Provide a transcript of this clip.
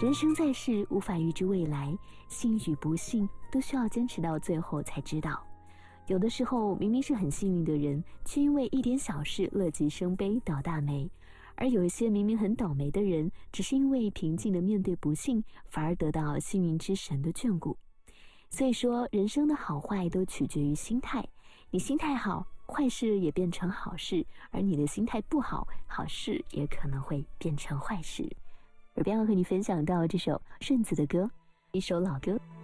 人生在世，无法预知未来，幸与不幸都需要坚持到最后才知道。有的时候明明是很幸运的人，却因为一点小事乐极生悲倒大霉，而有一些明明很倒霉的人，只是因为平静地面对不幸，反而得到幸运之神的眷顾。所以说，人生的好坏都取决于心态，你心态好，坏事也变成好事，而你的心态不好，好事也可能会变成坏事。耳边要和你分享到这首顺子的歌，一首老歌。